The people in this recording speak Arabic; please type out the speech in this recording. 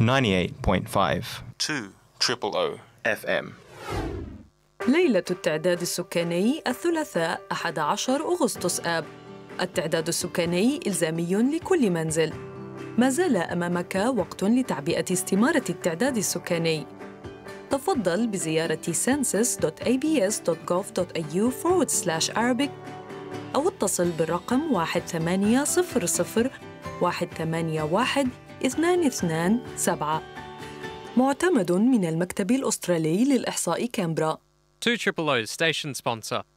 98.5 200 FM. ليلة التعداد السكاني الثلاثاء 11 أغسطس آب. التعداد السكاني إلزامي لكل منزل. ما زال أمامك وقت لتعبئة استمارة التعداد السكاني. تفضل بزيارة census.abs.gov.au/Arabic أو اتصل بالرقم 1800 181 227. معتمد من المكتب الأسترالي للإحصاء كامبرا. 200 station sponsor.